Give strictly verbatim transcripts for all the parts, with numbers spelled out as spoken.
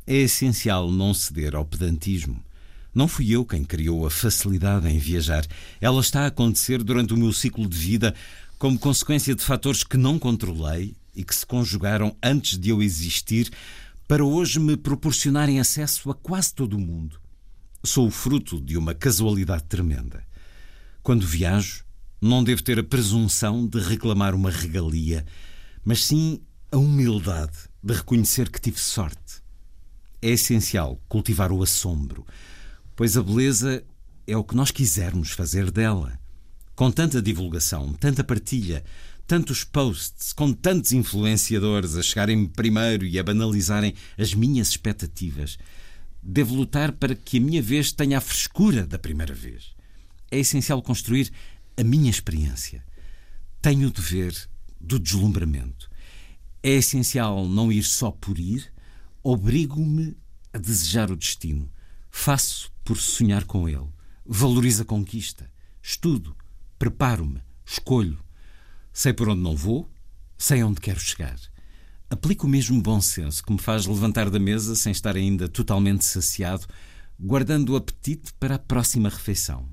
É essencial não ceder ao pedantismo. Não fui eu quem criou a facilidade em viajar. Ela está a acontecer durante o meu ciclo de vida como consequência de fatores que não controlei e que se conjugaram antes de eu existir para hoje me proporcionarem acesso a quase todo o mundo. Sou o fruto de uma casualidade tremenda. Quando viajo, não devo ter a presunção de reclamar uma regalia, mas sim a humildade de reconhecer que tive sorte. É essencial cultivar o assombro, pois a beleza é o que nós quisermos fazer dela. Com tanta divulgação, tanta partilha, tantos posts, com tantos influenciadores a chegarem primeiro e a banalizarem as minhas expectativas, devo lutar para que a minha vez tenha a frescura da primeira vez. É essencial construir a minha experiência. Tenho o dever do deslumbramento. É essencial não ir só por ir. Obrigo-me a desejar o destino. Faço por sonhar com ele. Valorizo a conquista. Estudo. Preparo-me. Escolho. Sei por onde não vou. Sei onde quero chegar. Aplico o mesmo bom senso que me faz levantar da mesa sem estar ainda totalmente saciado, guardando o apetite para a próxima refeição.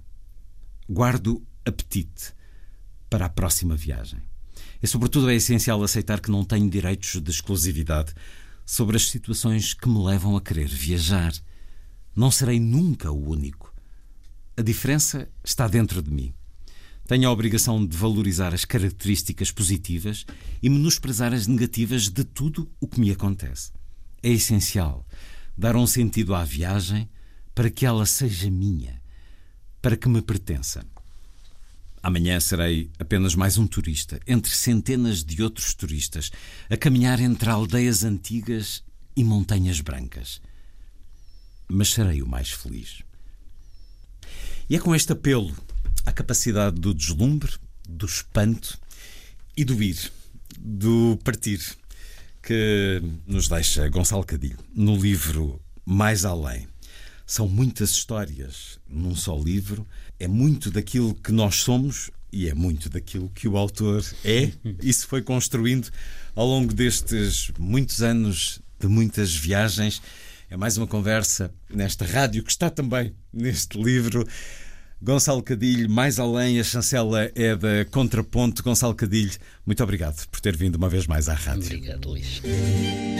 Guardo apetite para a próxima viagem. E, sobretudo, é essencial aceitar que não tenho direitos de exclusividade sobre as situações que me levam a querer viajar. Não serei nunca o único. A diferença está dentro de mim. Tenho a obrigação de valorizar as características positivas e menosprezar as negativas de tudo o que me acontece. É essencial dar um sentido à viagem para que ela seja minha, para que me pertença. Amanhã serei apenas mais um turista, entre centenas de outros turistas, a caminhar entre aldeias antigas e montanhas brancas. Mas serei o mais feliz. E é com este apelo à capacidade do deslumbre, do espanto e do ir, do partir, que nos deixa Gonçalo Cadilho no livro Mais Além. São muitas histórias num só livro, é muito daquilo que nós somos e é muito daquilo que o autor é. Isso foi construindo ao longo destes muitos anos de muitas viagens. É mais uma conversa nesta rádio que está também neste livro. Gonçalo Cadilho, Mais Além, a chancela é da Contraponto. Gonçalo Cadilho, muito obrigado por ter vindo uma vez mais à rádio. Obrigado, Luís.